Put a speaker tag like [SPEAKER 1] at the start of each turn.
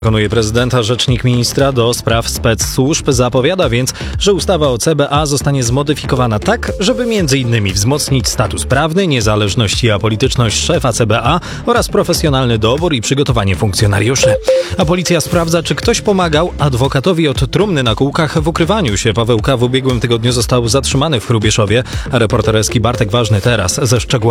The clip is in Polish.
[SPEAKER 1] Przekonuje prezydenta rzecznik ministra do spraw specsłużb. Zapowiada więc, że ustawa o CBA zostanie zmodyfikowana tak, żeby m.in. wzmocnić status prawny, niezależność i apolityczność szefa CBA oraz profesjonalny dobór i przygotowanie funkcjonariuszy. A policja sprawdza, czy ktoś pomagał adwokatowi od trumny na kółkach w ukrywaniu się. Paweł K. w ubiegłym tygodniu został zatrzymany w Hrubieszowie, a reporter Eski Bartek Ważny teraz ze szczegółami.